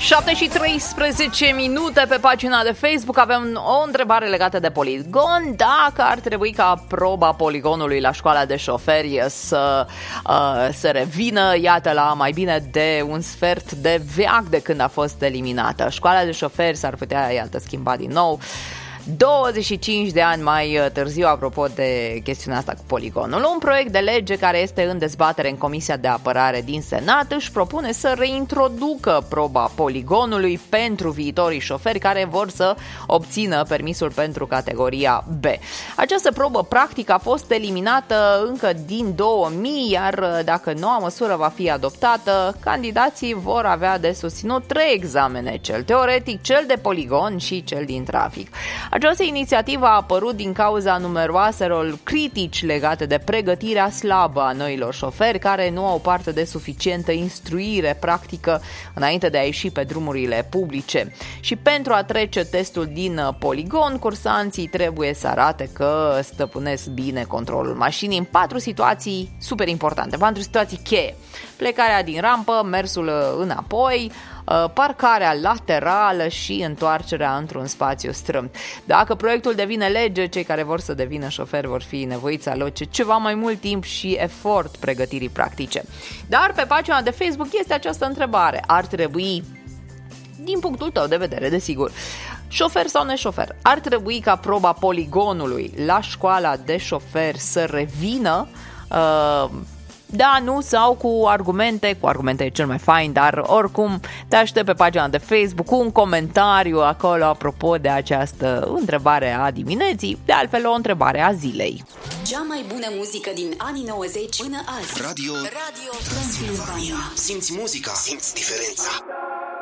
7 și 13 minute pe pagina de Facebook. Avem o întrebare legată de poligon. Dacă ar trebui ca proba poligonului la școala de șoferi să revină, iată, la mai bine de un sfert de veac de când a fost eliminată. Școala de șoferi s-ar putea, iată, schimba din nou 25 de ani mai târziu, apropo de chestiunea asta cu poligonul. Un proiect de lege care este în dezbatere în Comisia de Apărare din Senat își propune să reintroducă proba poligonului pentru viitorii șoferi care vor să obțină permisul pentru categoria B. Această probă practic a fost eliminată încă din 2000, iar dacă noua măsură va fi adoptată, candidații vor avea de susținut 3 examene, cel teoretic, cel de poligon și cel din trafic. Această inițiativă a apărut din cauza numeroaselor critici legate de pregătirea slabă a noilor șoferi care nu au parte de suficientă instruire practică înainte de a ieși pe drumurile publice. Și pentru a trece testul din poligon, cursanții trebuie să arate că stăpânesc bine controlul mașinii în 4 situații super importante, 4 situații cheie: plecarea din rampă, mersul înapoi, parcarea laterală și întoarcerea într-un spațiu strâmt. Dacă proiectul devine lege, cei care vor să devină șoferi vor fi nevoiți să aloce ceva mai mult timp și efort pregătirii practice. Dar pe pagina de Facebook este această întrebare: ar trebui, din punctul tău de vedere, desigur, șofer sau neșofer, ar trebui ca proba poligonului la școala de șofer să revină? Da, nu, sau cu argumente e cel mai fain, dar oricum te aștept pe pagina de Facebook cu un comentariu acolo apropo de această întrebare a dimineții, de altfel o întrebare a zilei. Cea mai bună muzică din anii 90 până azi. Radio Transilvania. Simți muzica, simți diferența.